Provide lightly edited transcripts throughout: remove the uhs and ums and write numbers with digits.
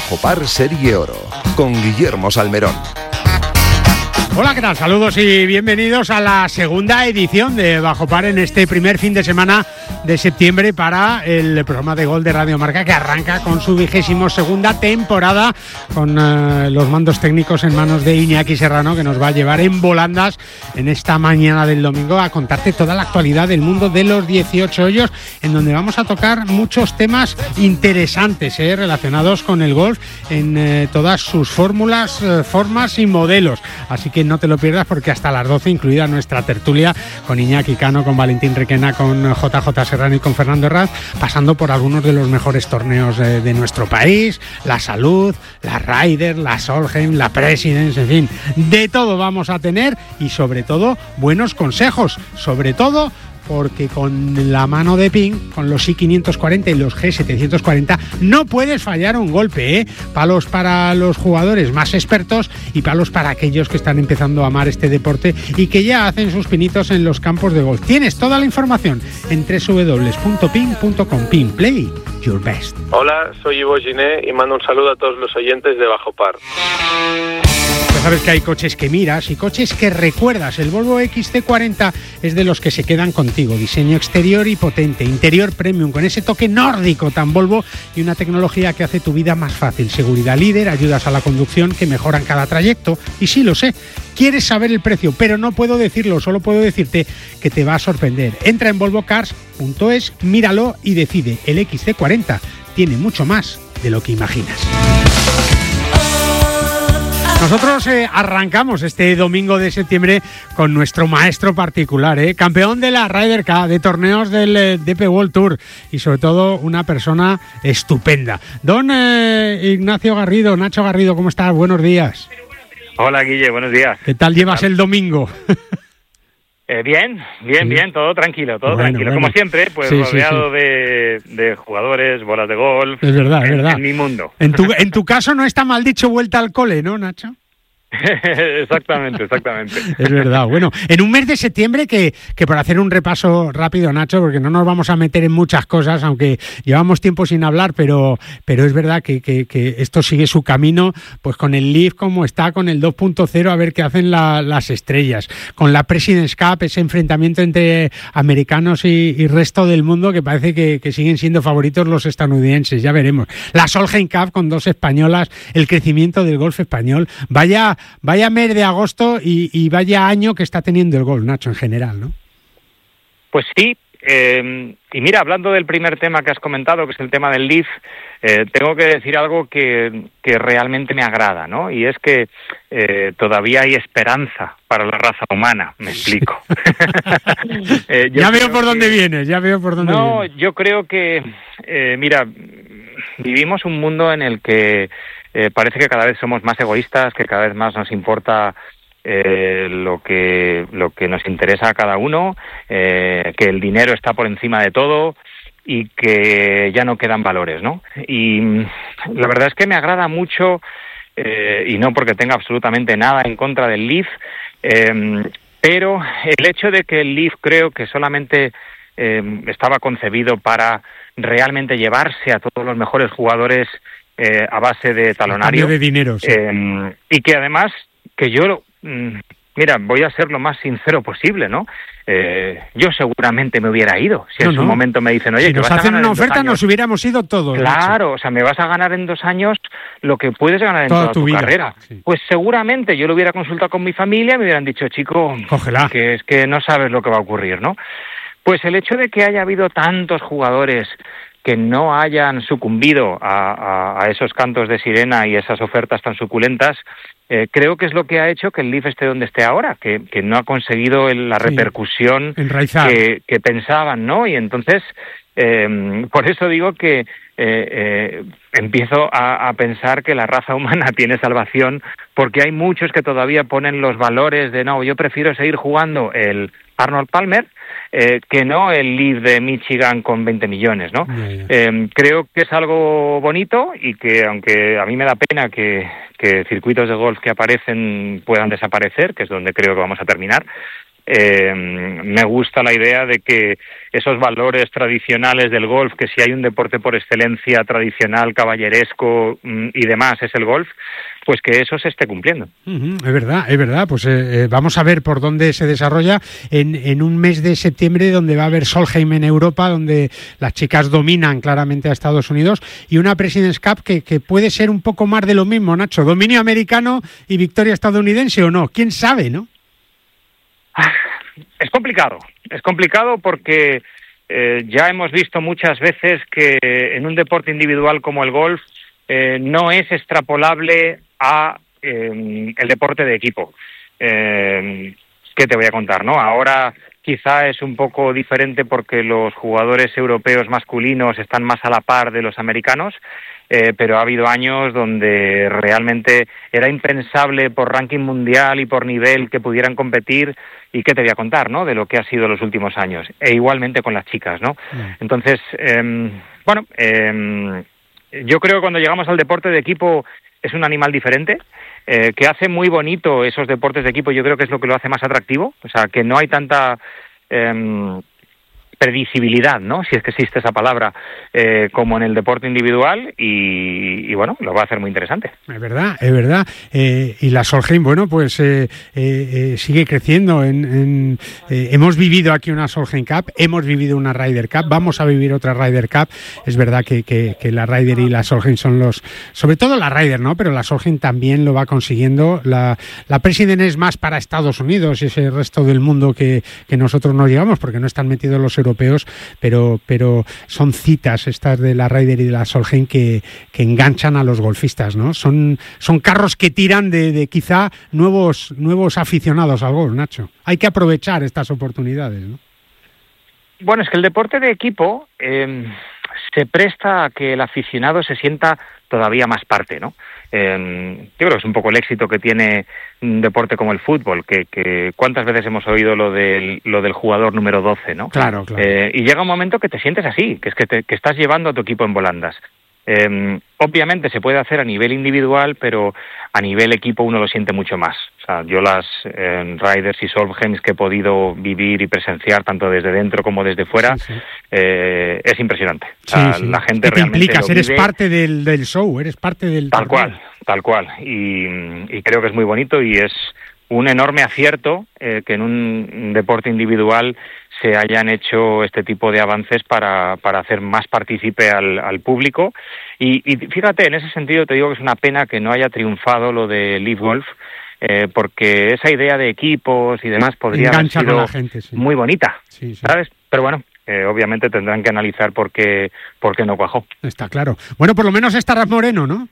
Bajo Par Serie Oro, con Guillermo Salmerón. Hola, ¿qué tal? Saludos y bienvenidos a la segunda edición de Bajo Par en este primer fin de semana de septiembre para el programa de Gol de Radio Marca, que arranca con su 22ª temporada con los mandos técnicos en manos de Iñaki Serrano, que nos va a llevar en volandas en esta mañana del domingo a contarte toda la actualidad del mundo de los 18 hoyos, en donde vamos a tocar muchos temas interesantes relacionados con el golf en todas sus fórmulas, formas y modelos. Así que no te lo pierdas, porque hasta las 12, incluida nuestra tertulia con Iñaki Cano, con Valentín Requena, con JJ Serrano y con Fernando Herranz, pasando por algunos de los mejores torneos de nuestro país, la Salud, la Ryder, la Solheim, la Presidents, en fin, de todo vamos a tener, y sobre todo buenos consejos, sobre todo porque con la mano de ping, con los I540 y los G740, no puedes fallar un golpe, Palos para los jugadores más expertos y palos para aquellos que están empezando a amar este deporte y que ya hacen sus pinitos en los campos de golf. Tienes toda la información en www.ping.com. Ping, play your best. Hola, soy Ivo Giné y mando un saludo a todos los oyentes de Bajo Par. Ya sabes que hay coches que miras y coches que recuerdas. El Volvo XC40 es de los que se quedan contigo. Diseño exterior y potente, interior premium con ese toque nórdico tan Volvo y una tecnología que hace tu vida más fácil. Seguridad líder, ayudas a la conducción que mejoran cada trayecto. Y sí, lo sé, quieres saber el precio, pero no puedo decirlo, solo puedo decirte que te va a sorprender. Entra en volvocars.es, míralo y decide. El XC40 tiene mucho más de lo que imaginas. Nosotros arrancamos este domingo de septiembre con nuestro maestro particular, campeón de la Ryder Cup, de torneos del DP World Tour y sobre todo una persona estupenda. Don Ignacio Garrido, Nacho Garrido, ¿cómo estás? Buenos días. Hola, Guille, buenos días. ¿Qué tal llevas el domingo? Bien, todo tranquilo, tranquilo. Como siempre, pues sí, rodeado sí. De jugadores, bolas de golf. Es verdad. En mi mundo. En tu caso no está mal dicho vuelta al cole, ¿no, Nacho? Exactamente. Es verdad. Bueno, en un mes de septiembre que por hacer un repaso rápido, Nacho, porque no nos vamos a meter en muchas cosas, aunque llevamos tiempo sin hablar, pero es verdad que esto sigue su camino, pues con el Leaf como está, con el 2.0, a ver qué hacen las estrellas, con la Presidents Cup, ese enfrentamiento entre americanos y resto del mundo, que parece que siguen siendo favoritos los estadounidenses, ya veremos. La Solheim Cup con dos españolas, el crecimiento del golf español, Vaya mes de agosto y vaya año que está teniendo el golf, Nacho, en general, ¿no? Pues sí, y mira, hablando del primer tema que has comentado, que es el tema del Leaf, tengo que decir algo que realmente me agrada, ¿no? Y es que todavía hay esperanza para la raza humana, me explico. Ya veo por dónde vienes. No, yo creo que, mira, vivimos un mundo en el que parece que cada vez somos más egoístas, que cada vez más nos importa lo que nos interesa a cada uno, que el dinero está por encima de todo y que ya no quedan valores, ¿no? Y la verdad es que me agrada mucho, y no porque tenga absolutamente nada en contra del Leaf, pero el hecho de que el Leaf creo que solamente estaba concebido para realmente llevarse a todos los mejores jugadores a base de talonario, de dinero, sí. Y que además que yo mira, voy a ser lo más sincero posible, ¿no? Yo seguramente me hubiera ido si en su momento me dicen, oye, si nos hacen una oferta nos hubiéramos ido todos. Claro, o sea, me vas a ganar en 2 años lo que puedes ganar en toda tu carrera. Sí. Pues seguramente yo lo hubiera consultado con mi familia y me hubieran dicho, chico, cógela, que es que no sabes lo que va a ocurrir, ¿no? Pues el hecho de que haya habido tantos jugadores que no hayan sucumbido a esos cantos de sirena y esas ofertas tan suculentas, creo que es lo que ha hecho que el Leaf esté donde esté ahora, que no ha conseguido la repercusión que pensaban, ¿no? Y entonces, por eso digo que empiezo a pensar que la raza humana tiene salvación, porque hay muchos que todavía ponen los valores de, no, yo prefiero seguir jugando el Arnold Palmer que no el Leaf de Michigan con 20 millones, ¿no? Creo que es algo bonito y que, aunque a mí me da pena que circuitos de golf que aparecen puedan desaparecer, que es donde creo que vamos a terminar, me gusta la idea de que esos valores tradicionales del golf, que si hay un deporte por excelencia tradicional, caballeresco y demás es el golf, pues que eso se esté cumpliendo. Es verdad. Pues vamos a ver por dónde se desarrolla en un mes de septiembre donde va a haber Solheim en Europa, donde las chicas dominan claramente a Estados Unidos, y una President's Cup que puede ser un poco más de lo mismo, Nacho. Dominio americano y victoria estadounidense, ¿o no? ¿Quién sabe, no? Es complicado porque ya hemos visto muchas veces que en un deporte individual como el golf no es extrapolable a el deporte de equipo. ¿Qué te voy a contar, no? Ahora quizá es un poco diferente porque los jugadores europeos masculinos están más a la par de los americanos, pero ha habido años donde realmente era impensable por ranking mundial y por nivel que pudieran competir. ¿Y qué te voy a contar, no?, de lo que ha sido los últimos años. E igualmente con las chicas, ¿no? Entonces, yo creo que cuando llegamos al deporte de equipo es un animal diferente, que hace muy bonito esos deportes de equipo. Yo creo que es lo que lo hace más atractivo, o sea, que no hay tanta predecibilidad, ¿no?, si es que existe esa palabra, como en el deporte individual, y bueno, lo va a hacer muy interesante. Es verdad. Y la Solheim, bueno, pues sigue creciendo. Hemos vivido aquí una Solheim Cup, hemos vivido una Ryder Cup, vamos a vivir otra Ryder Cup. Es verdad que la Ryder y la Solheim son sobre todo la Ryder, ¿no?, pero la Solheim también lo va consiguiendo. La President es más para Estados Unidos y ese resto del mundo que nosotros no llegamos, porque no están metidos los europeos, pero son citas estas de la Ryder y de la Solheim que enganchan a los golfistas, ¿no? Son carros que tiran de quizá nuevos aficionados al golf, Nacho. Hay que aprovechar estas oportunidades, ¿no? Bueno, es que el deporte de equipo se presta a que el aficionado se sienta todavía más parte, ¿no? Yo creo que es un poco el éxito que tiene un deporte como el fútbol, que ¿cuántas veces hemos oído lo del jugador número 12, ¿no? Claro. Y llega un momento que te sientes así, que es que estás llevando a tu equipo en volandas. Obviamente se puede hacer a nivel individual, pero a nivel equipo uno lo siente mucho más. O sea, yo las Riders y Solheims que he podido vivir y presenciar tanto desde dentro como desde fuera, es impresionante. La gente te realmente implicas, eres parte del show, eres parte del... Tal cual. Y creo que es muy bonito y es un enorme acierto que en un deporte individual se hayan hecho este tipo de avances para hacer más partícipe al público. Y fíjate, en ese sentido te digo que es una pena que no haya triunfado lo de Live Golf, porque esa idea de equipos y demás podría haber sido muy bonita, ¿sabes? Pero bueno, obviamente tendrán que analizar por qué no cuajó. Está claro. Bueno, por lo menos estarás moreno, ¿no?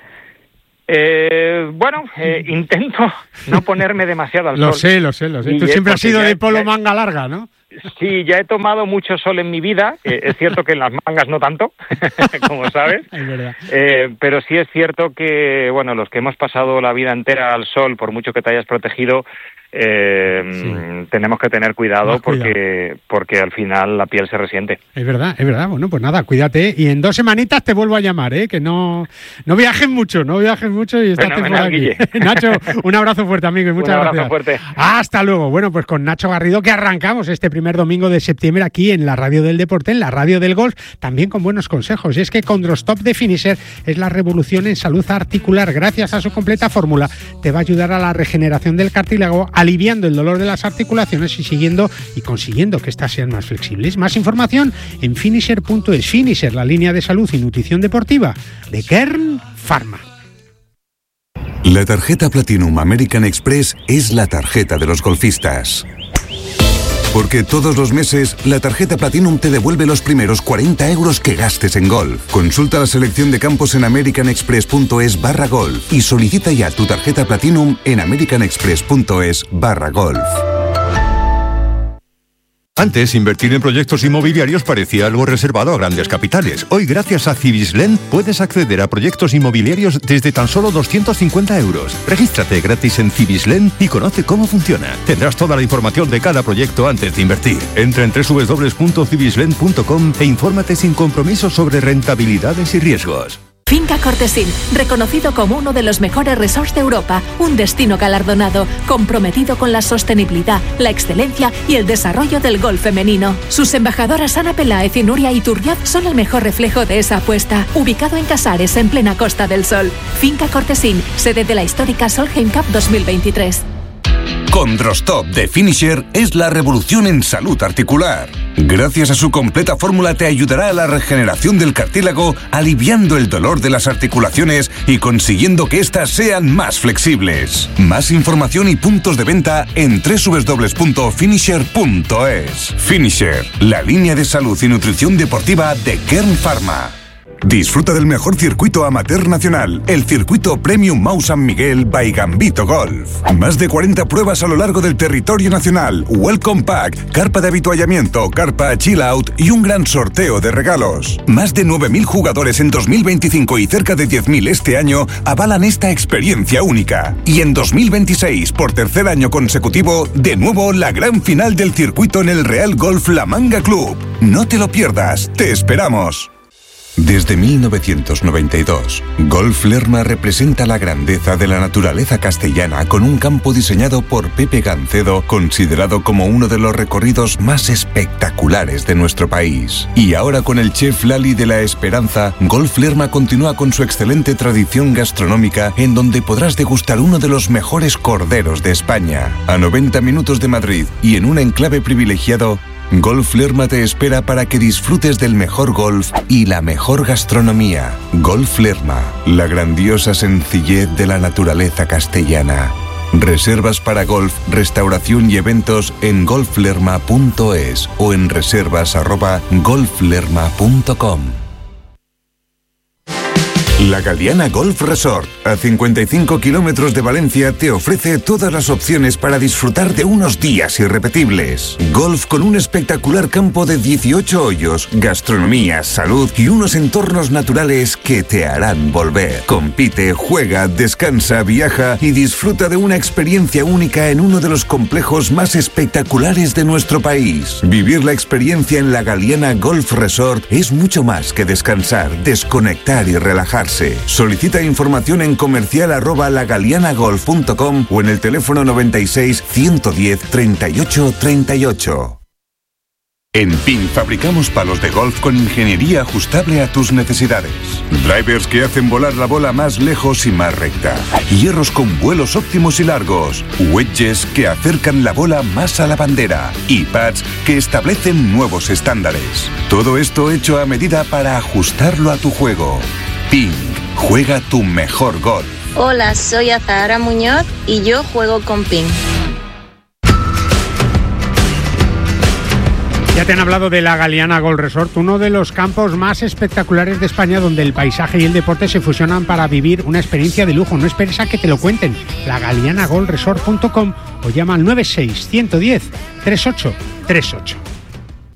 Intento no ponerme demasiado al sol. Lo sé. Tú siempre has sido de polo manga larga, ¿no? Sí, ya he tomado mucho sol en mi vida. Es cierto que en las mangas no tanto, como sabes. Es verdad. Pero sí es cierto que, bueno, los que hemos pasado la vida entera al sol, por mucho que te hayas protegido, tenemos que tener cuidado porque al final la piel se resiente. Es verdad. Bueno, pues nada, cuídate y en 2 semanitas te vuelvo a llamar, que no viajes mucho y estate por aquí. Nacho, un abrazo fuerte, amigo, y muchas gracias. Un abrazo fuerte. Hasta luego. Bueno, pues con Nacho Garrido que arrancamos este primer domingo de septiembre aquí en la Radio del Deporte, en la Radio del Golf, también con buenos consejos. Y es que Condrostop de Finisher es la revolución en salud articular. Gracias a su completa fórmula te va a ayudar a la regeneración del cartílago, aliviando el dolor de las articulaciones y consiguiendo que éstas sean más flexibles. Más información en finisher.es. Finisher, la línea de salud y nutrición deportiva de Kern Pharma. La tarjeta Platinum American Express es la tarjeta de los golfistas. Porque todos los meses, la tarjeta Platinum te devuelve los primeros 40 euros que gastes en golf. Consulta la selección de campos en americanexpress.es/golf y solicita ya tu tarjeta Platinum en americanexpress.es/golf. Antes, invertir en proyectos inmobiliarios parecía algo reservado a grandes capitales. Hoy, gracias a Cibislen, puedes acceder a proyectos inmobiliarios desde tan solo 250 euros. Regístrate gratis en Cibislen y conoce cómo funciona. Tendrás toda la información de cada proyecto antes de invertir. Entra en www.cibislen.com e infórmate sin compromiso sobre rentabilidades y riesgos. Finca Cortesín, reconocido como uno de los mejores resorts de Europa, un destino galardonado, comprometido con la sostenibilidad, la excelencia y el desarrollo del golf femenino. Sus embajadoras Ana Peláez y Nuria Iturriaz son el mejor reflejo de esa apuesta. Ubicado en Casares, en plena Costa del Sol. Finca Cortesín, sede de la histórica Solheim Cup 2023. Condrostop de Finisher es la revolución en salud articular. Gracias a su completa fórmula te ayudará a la regeneración del cartílago, aliviando el dolor de las articulaciones y consiguiendo que éstas sean más flexibles. Más información y puntos de venta en www.finisher.es. Finisher, la línea de salud y nutrición deportiva de Kern Pharma. Disfruta del mejor circuito amateur nacional, el circuito Premium Mau San Miguel by Gambito Golf. Más de 40 pruebas a lo largo del territorio nacional, Welcome Pack, carpa de habituallamiento, carpa Chill Out y un gran sorteo de regalos. Más de 9.000 jugadores en 2025 y cerca de 10.000 este año avalan esta experiencia única. Y en 2026, por tercer año consecutivo, de nuevo la gran final del circuito en el Real Golf La Manga Club. No te lo pierdas, te esperamos. Desde 1992, Golf Lerma representa la grandeza de la naturaleza castellana con un campo diseñado por Pepe Gancedo, considerado como uno de los recorridos más espectaculares de nuestro país. Y ahora con el chef Lali de la Esperanza, Golf Lerma continúa con su excelente tradición gastronómica en donde podrás degustar uno de los mejores corderos de España. A 90 minutos de Madrid y en un enclave privilegiado, Golf Lerma te espera para que disfrutes del mejor golf y la mejor gastronomía. Golf Lerma, la grandiosa sencillez de la naturaleza castellana. Reservas para golf, restauración y eventos en golflerma.es o en reservas@golflerma.com. La Galiana Golf Resort, a 55 kilómetros de Valencia, te ofrece todas las opciones para disfrutar de unos días irrepetibles. Golf con un espectacular campo de 18 hoyos, gastronomía, salud y unos entornos naturales que te harán volver. Compite, juega, descansa, viaja y disfruta de una experiencia única en uno de los complejos más espectaculares de nuestro país. Vivir la experiencia en la Galiana Golf Resort es mucho más que descansar, desconectar y relajarse. Solicita información en comercial@lagalianagolf.com o en el teléfono 96 110 38 38. En PIN fabricamos palos de golf con ingeniería ajustable a tus necesidades. Drivers que hacen volar la bola más lejos y más recta. Hierros con vuelos óptimos y largos. Wedges que acercan la bola más a la bandera. Y pads que establecen nuevos estándares. Todo esto hecho a medida para ajustarlo a tu juego. PIN, juega tu mejor golf. Hola, soy Azahara Muñoz y yo juego con PIN. Ya te han hablado de la Galiana Golf Resort, uno de los campos más espectaculares de España donde el paisaje y el deporte se fusionan para vivir una experiencia de lujo. No esperes a que te lo cuenten. lagalianagolfresort.com o llama al 96 110 3838.